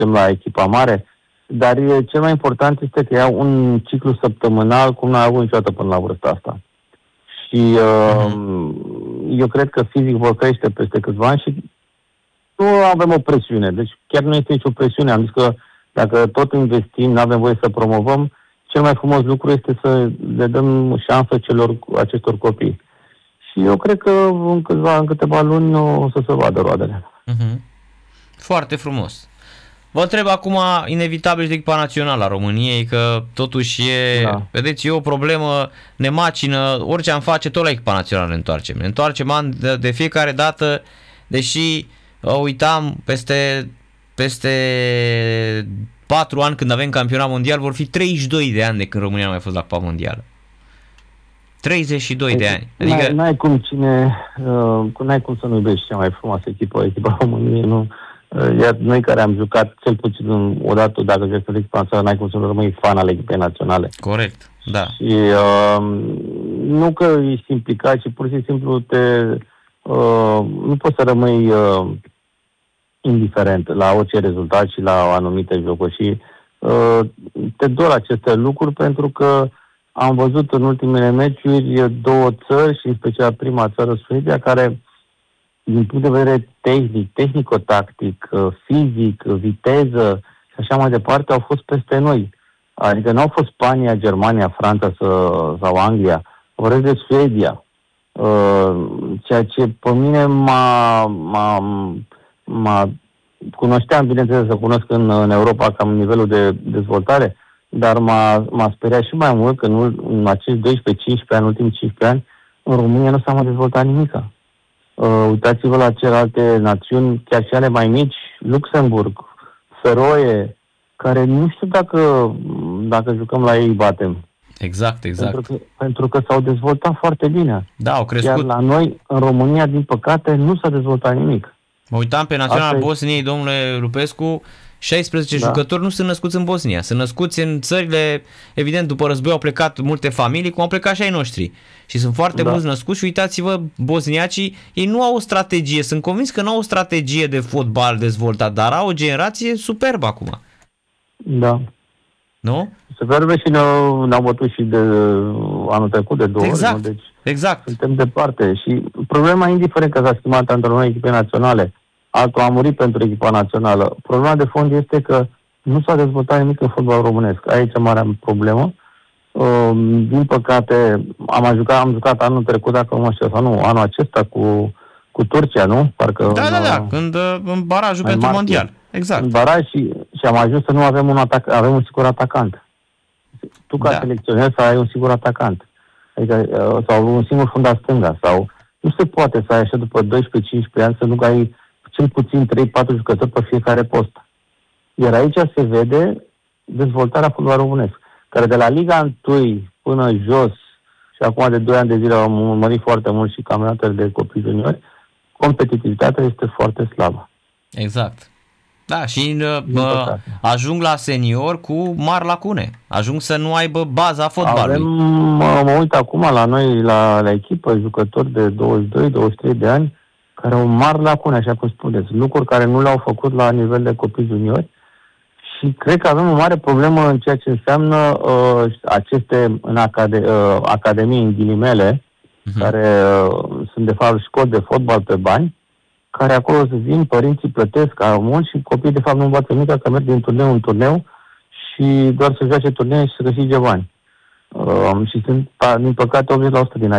la echipa mare, dar cel mai important este că iau un ciclu săptămânal cum n-a avut niciodată până la vârsta asta. Și eu cred că fizic vor crește peste câțiva ani și nu avem o presiune. Deci chiar nu este nicio presiune. Am zis că dacă tot investim, nu avem voie să promovăm, cel mai frumos lucru este să le dăm șansă acestor copii. Și eu cred că în câteva luni o să se vadă roadele. Foarte frumos. Vă întreb acum, inevitabil, de echipa națională a României, că totuși vedeți, e o problemă, ne macină, orice am face, tot la echipa națională ne întoarcem. Ne întoarcem de fiecare dată, deși uitam, peste 4 ani când avem campionat mondial, vor fi 32 de ani de când România nu a mai fost la Cupa Mondială. 32 de ani. Adică n-ai cum să nu iubești cea mai frumoasă echipa României, nu? Iar noi care am jucat cel puțin odată, dacă joci pe echipa națională, n-ai cum să nu rămâi fan al echipei naționale. Corect, da. Și nu că ești implicat, ci pur și simplu nu poți să rămâi indiferent la orice rezultat și la anumite jocuri. Și te dor aceste lucruri pentru că am văzut în ultimele meciuri două țări și în special prima țară, Suedia, care din punct de vedere tehnic, tehnico-tactic, fizic, viteză și așa mai departe, au fost peste noi. Adică nu au fost Spania, Germania, Franța sau Anglia. Vorbesc de Suedia. Ceea ce pe mine cunoșteam, bineînțeles, să cunosc în Europa cam nivelul de dezvoltare, dar m-a speriat și mai mult că în acești 12-15 ani, ultimii 15 ani, în România nu s-a mai dezvoltat nimica. Uitați-vă la celelalte națiuni, chiar și ale mai mici, Luxemburg, Feroe, care nu știu dacă jucăm la ei batem. Exact. Pentru că s-au dezvoltat foarte bine. Da, au crescut. Iar la noi, în România, din păcate, nu s-a dezvoltat nimic. Mă uitam pe Național Bosniei, domnule Lupescu, 16 jucători nu sunt născuți în Bosnia. Sunt născuți în țările, evident, după război au plecat multe familii, cum au plecat și ai noștri. Și sunt foarte mulți născuți și uitați-vă, bosniacii, ei nu au o strategie. Sunt convins că nu au o strategie de fotbal dezvoltat, dar au o generație superbă acum. Da. Nu? Superbă și ne-au bătut și de anul trecut de 2 ori. Nu? Deci exact. Suntem departe. Și problema, indiferent că s-a schimbat antrenorul echipei naționale, altul a murit pentru echipa națională. Problema de fond este că nu s-a dezvoltat nimic în fotbal românesc. Aici e marea problemă. Din păcate, am jucat anul trecut, dacă nu mă știu, sau nu, anul acesta cu Turcia, nu? Parcă da, când în barajul pentru mondial. Exact. În baraj și am ajuns să nu avem avem un singur atacant. Tu ca selecționer să ai un singur atacant. Adică, sau un singur fundaș stânga. Sau nu se poate să ai așa după 12-15 ani să nu ai cel puțin 3-4 jucători pe fiecare post. Iar aici se vede dezvoltarea fotbalului românesc, care de la Liga 1 până jos, și acum de 2 ani de zile am urmărit foarte mult și campionatele de copii juniori, competitivitatea este foarte slabă. Exact. Da, și ajung la senior cu mari lacune. Ajung să nu aibă baza fotbalului. Mă uit acum la noi, la echipă, jucători de 22-23 de ani, care au mari lacune, așa cum spuneți, lucruri care nu le-au făcut la nivel de copii juniori și cred că avem o mare problemă în ceea ce înseamnă aceste academii, în ghilimele, care sunt de fapt școli de fotbal pe bani, care acolo să vin, părinții plătesc mult și copiii de fapt nu învață nimic, că merg din turneu în turneu și doar să joace turneu și să câștige bani. Și sunt, din păcate, 80% din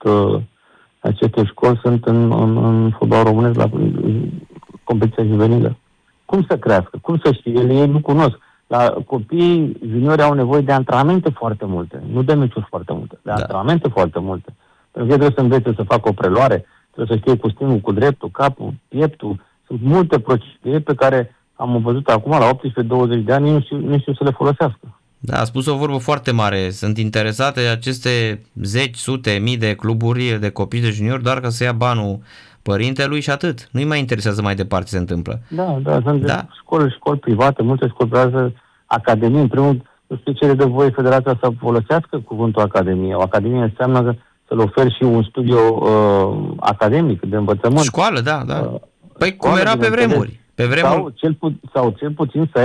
aceste școli sunt în fotbal românesc la competiția juvenilă. Cum să crească? Cum să știe? Ei nu cunosc. La copiii juniori au nevoie de antrenamente foarte multe, nu de meciuri foarte multe, de antrenamente foarte multe. Pentru că trebuie să învețe să facă o preluare, trebuie să știe cu stângul, cu dreptul, capul, pieptul. Sunt multe proceduri pe care am văzut acum la 18-20 de ani, nu știu să le folosească. Da, a spus o vorbă foarte mare. Sunt interesate aceste zeci, sute, mii de cluburi de copii de juniori doar ca să ia banul părintelui și atât. Nu-i mai interesează mai departe ce se întâmplă. Da, sunt școli private, multe școli private, academii. În primul rând, nu știu ce de voie federația să folosească cuvântul academie. O academie înseamnă să-l oferi și un studiu academic de învățământ. Școală, da. Păi cum era pe vremuri. Pe vremuri... sau cel puțin să